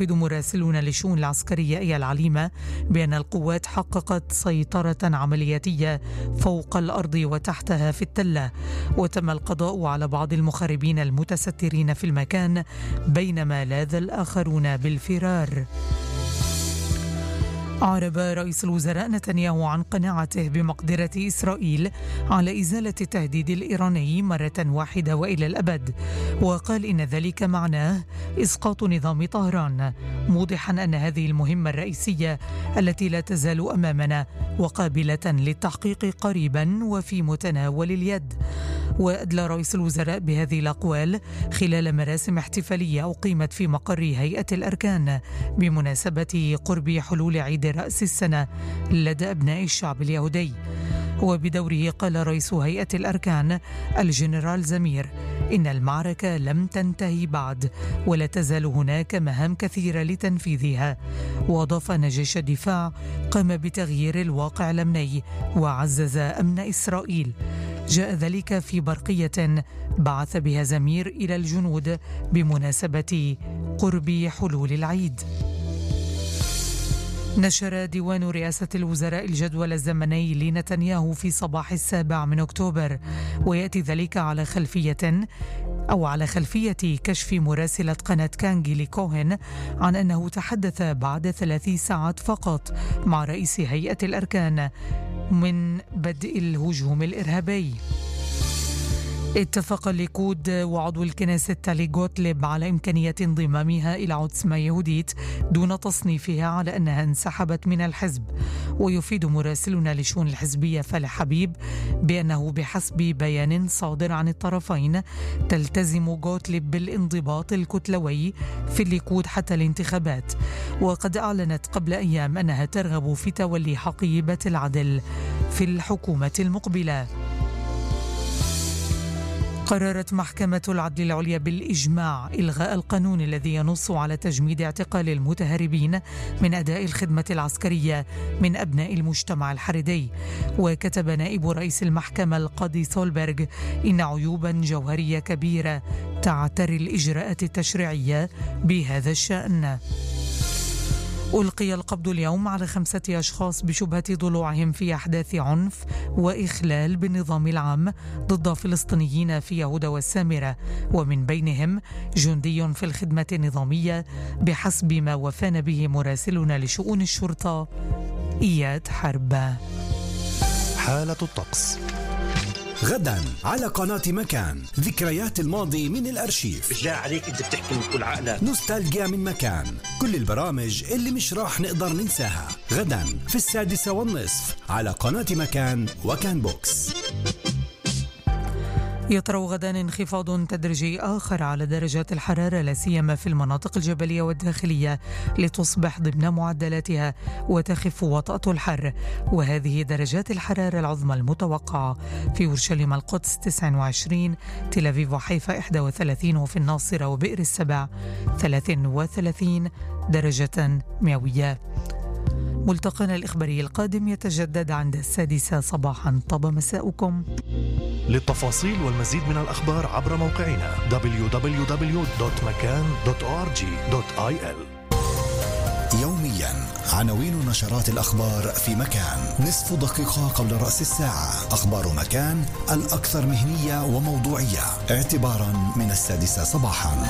ويفيد مراسلون للشؤون العسكرية أي العليمة بأن القوات حققت سيطرة عملياتية فوق الأرض وتحتها في التلة، وتم القضاء على بعض المخربين المتسترين في المكان بينما لاذ الآخرون بالفرار. أعرب رئيس الوزراء نتنياهو عن قناعته بمقدرة إسرائيل على إزالة التهديد الإيراني مرة واحدة وإلى الأبد، وقال إن ذلك معناه إسقاط نظام طهران، موضحا أن هذه المهمة الرئيسية التي لا تزال أمامنا وقابلة للتحقيق قريبا وفي متناول اليد. وأدلى رئيس الوزراء بهذه الأقوال خلال مراسم احتفالية أقيمت في مقر هيئة الأركان بمناسبة قرب حلول عيد رأس السنة لدى أبناء الشعب اليهودي. وبدوره قال رئيس هيئة الأركان الجنرال زمير إن المعركة لم تنتهي بعد ولا تزال هناك مهام كثيرة لتنفيذها، وأضاف أن جيش الدفاع قام بتغيير الواقع الأمني وعزز أمن إسرائيل. جاء ذلك في برقية بعث بها زمير إلى الجنود بمناسبة قرب حلول العيد. نشر ديوان رئاسة الوزراء الجدول الزمني لنتنياهو في صباح 7 أكتوبر، ويأتي ذلك على خلفية كشف مراسلة قناة كان جيلي كوهن عن أنه تحدث بعد 3 ساعات فقط مع رئيس هيئة الأركان من بدء الهجوم الإرهابي. اتفق الليكود وعضو الكنيست تالي غوتليب على إمكانية انضمامها إلى عدسمة يهوديت دون تصنيفها على أنها انسحبت من الحزب. ويفيد مراسلنا لشؤون الحزبية فالح حبيب بأنه بحسب بيان صادر عن الطرفين تلتزم غوتليب بالانضباط الكتلوي في الليكود حتى الانتخابات، وقد أعلنت قبل أيام أنها ترغب في تولي حقيبة العدل في الحكومة المقبلة. قررت محكمة العدل العليا بالإجماع إلغاء القانون الذي ينص على تجميد اعتقال المتهربين من أداء الخدمة العسكرية من أبناء المجتمع الحريدي. وكتب نائب رئيس المحكمة القاضي سولبرغ إن عيوبا جوهرية كبيرة تعتري الإجراءات التشريعية بهذا الشأن. ألقي القبض اليوم على 5 أشخاص بشبهة ضلوعهم في أحداث عنف وإخلال بالنظام العام ضد فلسطينيين في يهودا والسامرة، ومن بينهم جندي في الخدمة النظامية بحسب ما وفانا به مراسلنا لشؤون الشرطة إياد حرب. حالة الطقس غدا على قناة مكان، ذكريات الماضي من الأرشيف. بالله عليك انت بتحكي من كل عقلك. نوستالجيا من مكان، كل البرامج اللي مش راح نقدر ننساها غدا في 6:30 على قناة مكان وكان بوكس. يطرأ غدا انخفاض تدريجي آخر على درجات الحرارة لا سيما في المناطق الجبلية والداخلية لتصبح ضمن معدلاتها وتخف وطأة الحر. وهذه درجات الحرارة العظمى المتوقعة: في أورشليم القدس 29، تل أبيب وحيفا 31، وفي الناصرة وبئر السبع 33 درجة مئوية. ملتقانا الإخباري القادم يتجدد عند 6 صباحا. طاب مساؤكم. للتفاصيل والمزيد من الأخبار عبر موقعنا www.makan.org.il. يوميا عناوين نشرات الأخبار في مكان، نصف دقيقة قبل رأس الساعة. أخبار مكان الأكثر مهنية وموضوعية اعتبارا من 6 صباحا.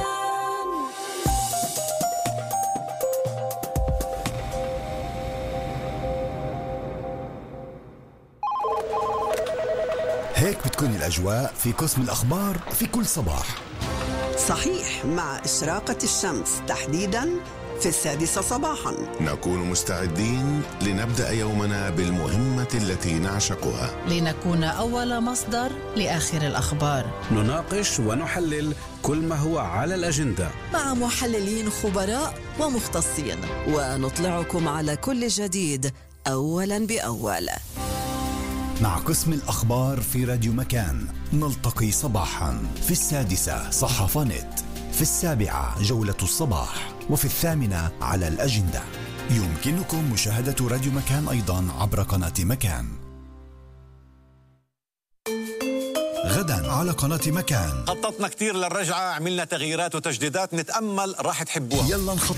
هيك بتكون الأجواء في قسم الأخبار في كل صباح. صحيح، مع إشراقة الشمس تحديداً في 6 صباحاً نكون مستعدين لنبدأ يومنا بالمهمة التي نعشقها، لنكون أول مصدر لآخر الأخبار. نناقش ونحلل كل ما هو على الأجندة مع محللين خبراء ومختصين، ونطلعكم على كل جديد أولاً بأول. مع قسم الأخبار في راديو مكان نلتقي صباحا في 6 صحافة نت، في 7 جولة الصباح، وفي 8 على الأجندة. يمكنكم مشاهدة راديو مكان أيضا عبر قناة مكان. غدا على قناة مكان خططنا كتير للرجعة، عملنا تغييرات وتجديدات، نتأمل راح تحبوها. يلا نخطط